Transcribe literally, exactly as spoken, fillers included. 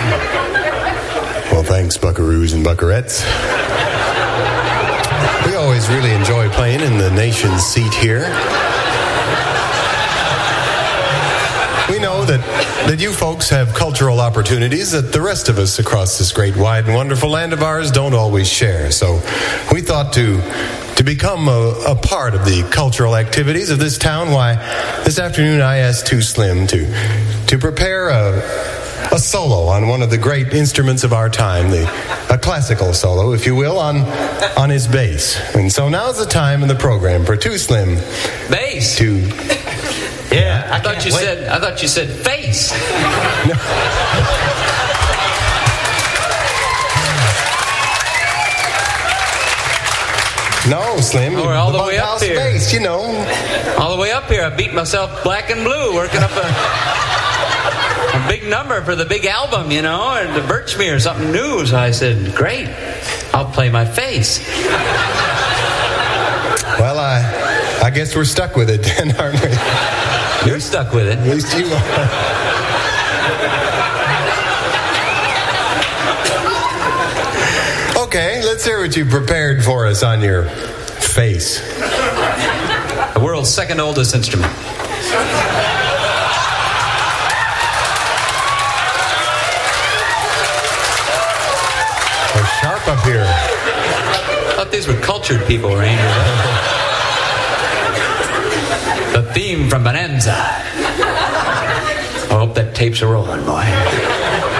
Well, thanks, buckaroos and buckarettes. We always really enjoy playing in the nation's seat here. We know that, that you folks have cultural opportunities that the rest of us across this great, wide, and wonderful land of ours don't always share. So we thought to to become a, a part of the cultural activities of this town, why, this afternoon I asked Too Slim to, to prepare a, a solo on one of the great instruments of our time, the, a classical solo, if you will, on, on his bass. And so now's the time in the program for Too Slim bass to... Yeah, I, I thought you wait. said. I thought you said face. No. No, Slim. We're all the, the way up here. Face, you know. All the way up here. I beat myself black and blue working up a, a big number for the big album, you know, or the Birchmere or something new. So I said, "Great, I'll play my face." Well, I, I guess we're stuck with it then, aren't we? You're stuck with it. At least you are. Okay, let's hear what you prepared for us on your face. The world's second oldest instrument. We're sharp up here. I thought these were cultured people, Ranger. The theme from Bonanza. I hope that tape's a rolling, boy.